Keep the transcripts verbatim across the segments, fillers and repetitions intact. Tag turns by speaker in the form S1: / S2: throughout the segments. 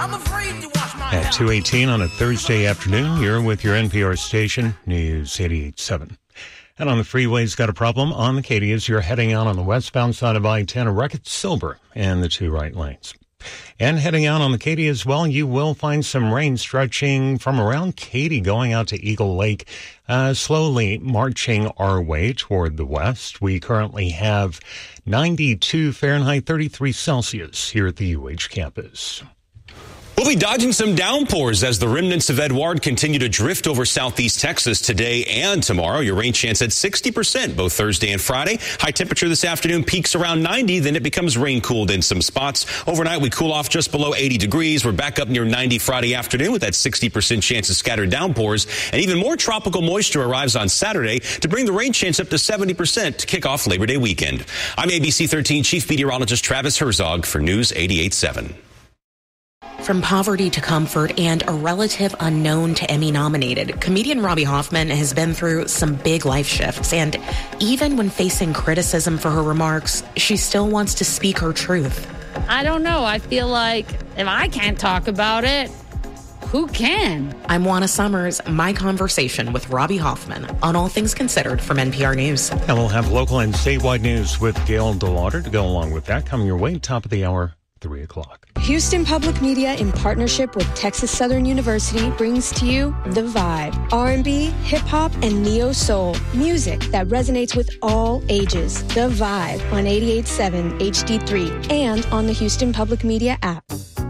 S1: At two eighteen on a Thursday afternoon, you're with your N P R station, News eighty-eight point seven. And on the freeways, got a problem on the Katy as you're heading out on the westbound side of I ten, a wreck at Silver and the two right lanes. And heading out on the Katy as well, you will find some rain stretching from around Katy going out to Eagle Lake, uh, slowly marching our way toward the west. We currently have ninety-two Fahrenheit, thirty-three Celsius here at the U H campus.
S2: We'll be dodging some downpours as the remnants of Edouard continue to drift over southeast Texas today and tomorrow. Your rain chance at sixty percent both Thursday and Friday. High temperature this afternoon peaks around ninety, then it becomes rain-cooled in some spots. Overnight, we cool off just below eighty degrees. We're back up near ninety Friday afternoon with that sixty percent chance of scattered downpours. And even more tropical moisture arrives on Saturday to bring the rain chance up to seventy percent to kick off Labor Day weekend. I'm A B C thirteen Chief Meteorologist Travis Herzog for News eighty-eight point seven.
S3: From poverty to comfort and a relative unknown to Emmy-nominated, comedian Robbie Hoffman has been through some big life shifts. And even when facing criticism for her remarks, she still wants to speak her truth.
S4: I don't know. I feel like if I can't talk about it, who can?
S3: I'm Juana Summers. My conversation with Robbie Hoffman on All Things Considered from N P R News.
S1: And we'll have local and statewide news with Gail DeLauder to go along with that. Coming your way, top of the hour, three o'clock.
S5: Houston Public Media, in partnership with Texas Southern University, brings to you The Vibe. R and B, hip-hop, and neo-soul. Music that resonates with all ages. The Vibe on eighty-eight point seven H D three and on the Houston Public Media app.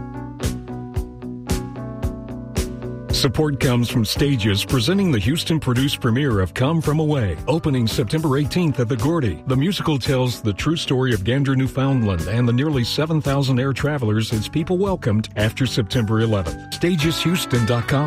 S6: Support comes from Stages, presenting the Houston-produced premiere of Come From Away, opening September eighteenth at the Gordy. The musical tells the true story of Gander, Newfoundland, and the nearly seven thousand air travelers its people welcomed after September eleventh. stages houston dot com.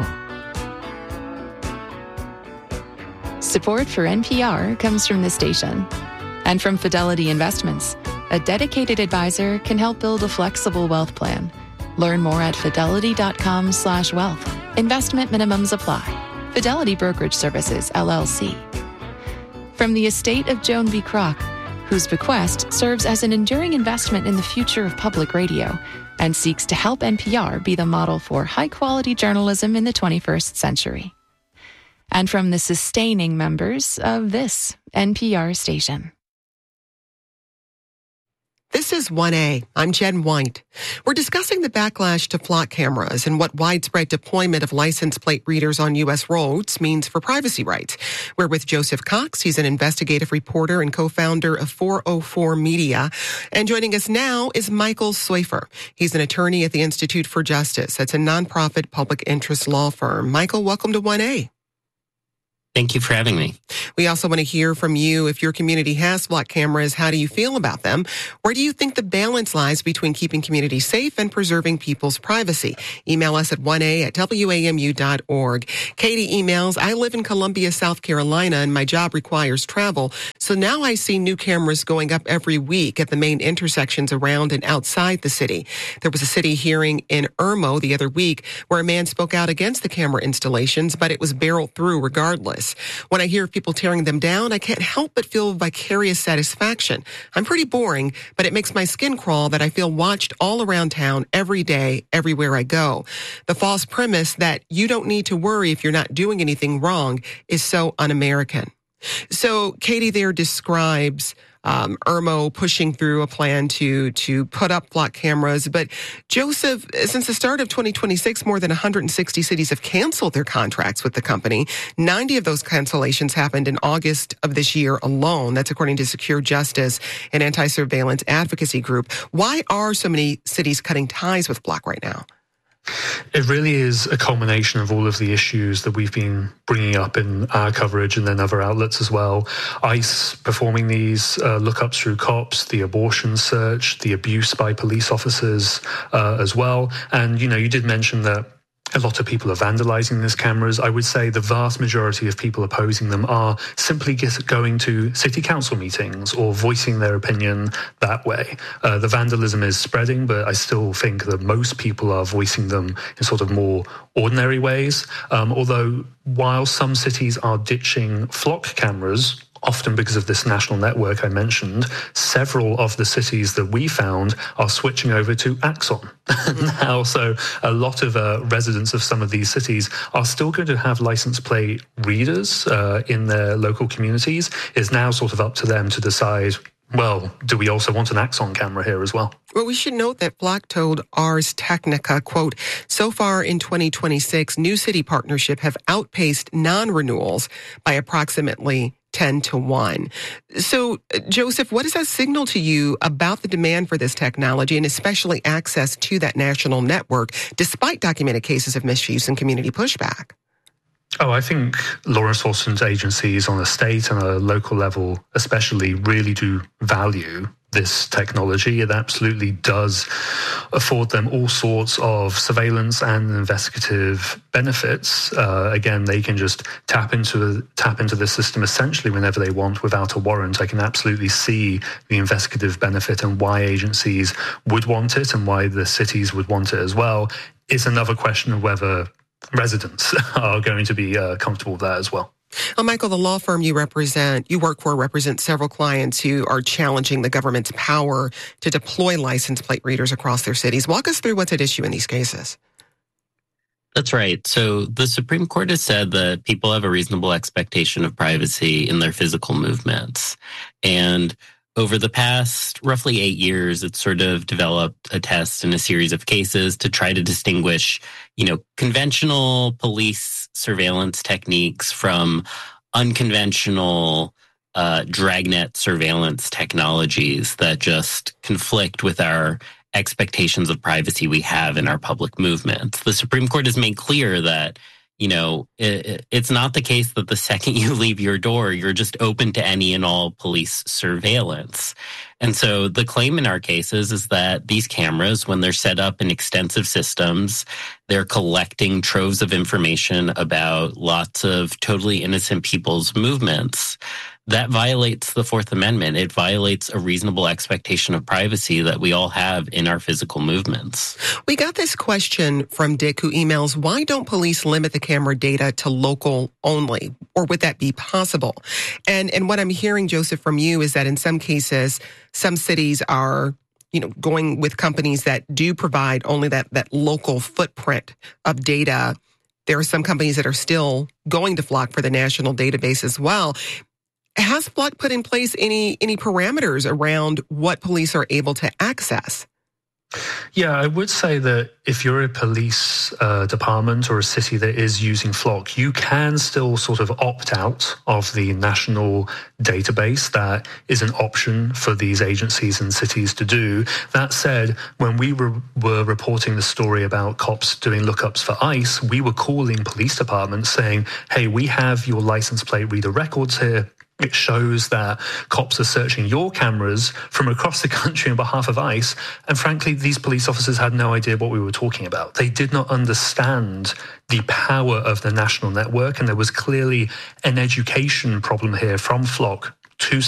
S7: Support for N P R comes from this station and from Fidelity Investments. A dedicated advisor can help build a flexible wealth plan. Learn more at fidelity.com slash wealth. Investment minimums apply. Fidelity Brokerage Services, L L C. From the estate of Joan B. Kroc, whose bequest serves as an enduring investment in the future of public radio and seeks to help N P R be the model for high-quality journalism in the twenty-first century. And from the sustaining members of this N P R station.
S8: This is one A. I'm Jen White. We're discussing the backlash to flock cameras and what widespread deployment of license plate readers on U S roads means for privacy rights. We're with Joseph Cox. He's an investigative reporter and co-founder of four oh four Media. And joining us now is Michael Soifer. He's an attorney at the Institute for Justice. That's a nonprofit public interest law firm. Michael, welcome to one A.
S9: Thank you for having me.
S8: We also want to hear from you. If your community has flock cameras, how do you feel about them? Where do you think the balance lies between keeping communities safe and preserving people's privacy? Email us at one A at W A M U dot org. Katie emails, I live in Columbia, South Carolina, and my job requires travel. So now I see new cameras going up every week at the main intersections around and outside the city. There was a city hearing in Irmo the other week where a man spoke out against the camera installations, but it was barreled through regardless. When I hear of people tearing them down, I can't help but feel vicarious satisfaction. I'm pretty boring, but it makes my skin crawl that I feel watched all around town every day, everywhere I go. The false premise that you don't need to worry if you're not doing anything wrong is so un-American. So Katie there describes um, Irmo pushing through a plan to to put up flock cameras. But Joseph, since the start of twenty twenty-six, more than one hundred sixty cities have canceled their contracts with the company. ninety of those cancellations happened in August of this year alone. That's according to Secure Justice, an anti-surveillance advocacy group. Why are so many cities cutting ties with Flock right now?
S10: It really is a culmination of all of the issues that we've been bringing up in our coverage and then other outlets as well. ICE performing these uh, lookups through cops, the abortion search, the abuse by police officers uh, as well. And, you know, you did mention that a lot of people are vandalizing these cameras. I would say the vast majority of people opposing them are simply just going to city council meetings or voicing their opinion that way. Uh, the vandalism is spreading, but I still think that most people are voicing them in sort of more ordinary ways. Um, although while some cities are ditching flock cameras often because of this national network I mentioned, several of the cities that we found are switching over to Axon now. So a lot of uh, residents of some of these cities are still going to have license plate readers uh, in their local communities. It's now sort of up to them to decide, well, do we also want an Axon camera here as well?
S8: Well, we should note that Flock told Ars Technica, quote, so far in twenty twenty-six, new city partnership have outpaced non-renewals by approximately ten to one. So, Joseph, what does that signal to you about the demand for this technology and especially access to that national network, despite documented cases of misuse and community pushback?
S10: Oh, I think law enforcement agencies on a state and a local level especially really do value this technology. It absolutely does afford them all sorts of surveillance and investigative benefits. Uh, again, they can just tap into tap into the system essentially whenever they want without a warrant. I can absolutely see the investigative benefit and why agencies would want it and why the cities would want it as well. It's another question of whether residents are going to be uh, comfortable with that as well.
S8: Well, Michael, the law firm you represent, you work for, represents several clients who are challenging the government's power to deploy license plate readers across their cities. Walk us through what's at issue in these cases.
S9: That's right. So the Supreme Court has said that people have a reasonable expectation of privacy in their physical movements. And over the past roughly eight years, it's sort of developed a test in a series of cases to try to distinguish, you know, conventional police surveillance techniques from unconventional uh, dragnet surveillance technologies that just conflict with our expectations of privacy we have in our public movements. The Supreme Court has made clear that, you know, it, it's not the case that the second you leave your door, you're just open to any and all police surveillance. And so the claim in our cases is that these cameras, when they're set up in extensive systems, they're collecting troves of information about lots of totally innocent people's movements. That violates the Fourth Amendment. It violates a reasonable expectation of privacy that we all have in our physical movements.
S8: We got this question from Dick, who emails, why don't police limit the camera data to local only? Or would that be possible? And and what I'm hearing, Joseph, from you is that in some cases, some cities are, you know, going with companies that do provide only that, that local footprint of data. There are some companies that are still going to Flock for the national database as well. Has Flock put in place any any parameters around what police are able to access?
S10: Yeah, I would say that if you're a police uh, department or a city that is using Flock, you can still sort of opt out of the national database. That is an option for these agencies and cities to do. That said, when we were, were reporting the story about cops doing lookups for ICE, we were calling police departments saying, hey, we have your license plate reader records here. It shows that cops are searching your cameras from across the country on behalf of ICE. And frankly, these police officers had no idea what we were talking about. They did not understand the power of the national network. And there was clearly an education problem here from Flock to